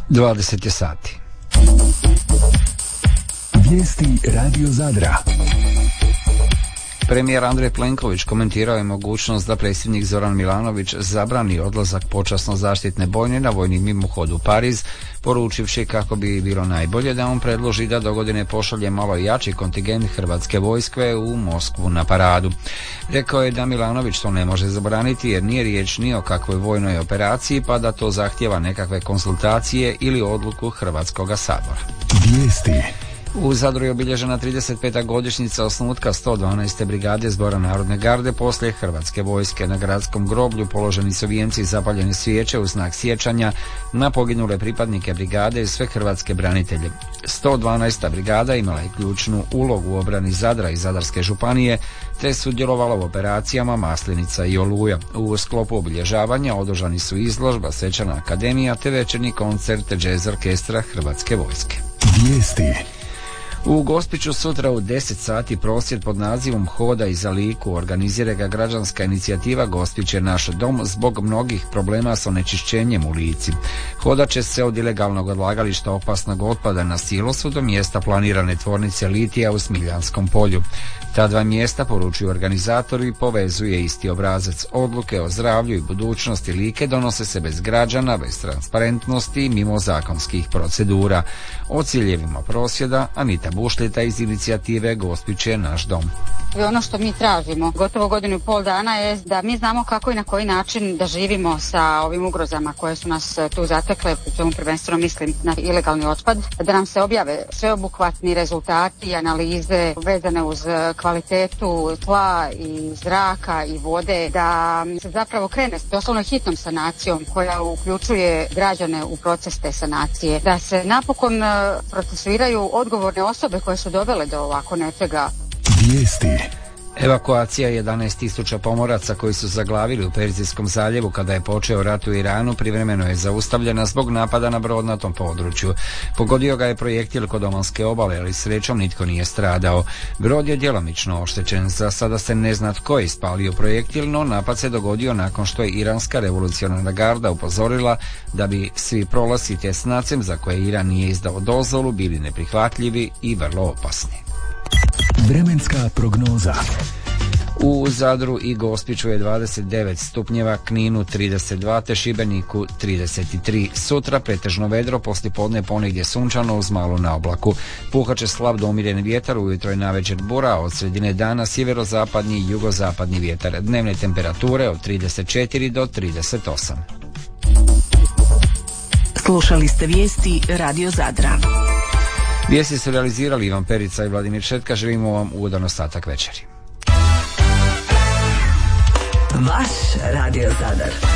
20 je sati. Vijesti Radio Zadra. Premijer Andrej Plenković komentirao je mogućnost da predsjednik Zoran Milanović zabrani odlazak počasno zaštitne bojne na vojni mimohod u Pariz, poručivši kako bi bilo najbolje da on predloži da dogodine pošalje malo jači kontingent hrvatske vojske u Moskvu na paradu. Rekao je da Milanović to ne može zabraniti jer nije riječ ni o kakvoj vojnoj operaciji, pa da to zahtjeva nekakve konsultacije ili odluku Hrvatskoga sabora. Vijesti. U Zadru je obilježena 35. godišnjica osnutka 112. brigade Zbora narodne garde poslije Hrvatske vojske. Na gradskom groblju položeni su vijenci i zapaljene svijeće u znak sjećanja na poginule pripadnike brigade i sve hrvatske branitelje. 112. brigada imala je ključnu ulogu u obrani Zadra i Zadarske županije, te sudjelovala u operacijama Maslenica i Oluja. U sklopu obilježavanja održani su izložba, svečana akademija te večernji koncert džez orkestra Hrvatske vojske. Vijesti. U Gospiću sutra u 10 sati prosvjed pod nazivom Hoda iza Liku. Organizira ga građanska inicijativa Gospić je naš dom zbog mnogih problema s onečišćenjem u Lici. Hodat će se od ilegalnog odlagališta opasnog otpada na silosu do mjesta planirane tvornice litija u Smiljanskom polju. Ta dva mjesta, poručuju organizatori, povezuje isti obrazac. Odluke o zdravlju i budućnosti Like donose se bez građana, bez transparentnosti i mimo zakonskih procedura. O ciljevima prosvjeda Anita Bušljeta iz inicijative Gospić je naš dom. Ono što mi tražimo gotovo godinu i pol dana je da mi znamo kako i na koji način da živimo sa ovim ugrozama koje su nas tu zatekle, pri čemu prvenstveno mislim na ilegalni otpad, da nam se objave sveobuhvatni rezultati i analize vezane uz kvalitetu tla i zraka i vode, da se zapravo krene s doslovno hitnom sanacijom koja uključuje građane u proces te sanacije, da se napokon procesuiraju odgovorne osobe koje su dovele do ovako nečega. Vijesti. Evakuacija 11.000 pomoraca koji su zaglavili u Perzijskom zaljevu kada je počeo rat u Iranu privremeno je zaustavljena zbog napada na brod na tom području. Pogodio ga je projektil kod Omanske obale, ali srećom nitko nije stradao. Brod je djelomično oštećen, za sada se ne zna tko je ispalio projektil, no napad se dogodio nakon što je Iranska revolucionarna garda upozorila da bi svi prolasci tjesnacem za koje Iran nije izdao dozvolu bili neprihvatljivi i vrlo opasni. Vremenska prognoza. U Zadru i Gospiću je 29 stupnjeva, Kninu 32 te Šibeniku 33. Sutra pretežno vedro, poslijepodne ponegdje sunčano uz malu naoblaku. Puhat će slab do umjeren vjetar, ujutro i navečer bura, a od sredine dana sjeverozapadni i jugozapadni vjetar. Dnevne temperature od 34 do 38. Slušali ste vijesti Radio Zadra. Vijesti su realizirali Ivan Perica i Vladimir Šetka. Želimo vam ugodan ostatak večeri. Vaš Radio Zadar.